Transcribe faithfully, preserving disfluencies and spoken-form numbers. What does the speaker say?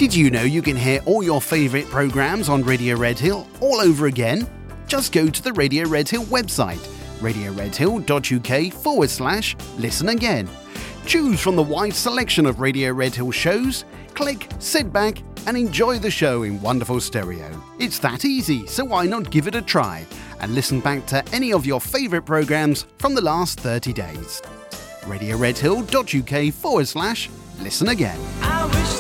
Did you know you can hear all your favourite programmes on Radio Redhill all over again? Just go to the Radio Redhill website, radioredhill.uk forward slash listen again. Choose from the wide selection of Radio Redhill shows, click, sit back and enjoy the show in wonderful stereo. It's that easy, so why not give it a try and listen back to any of your favourite programmes from the last thirty days. radioredhill.uk forward slash listen again. I wish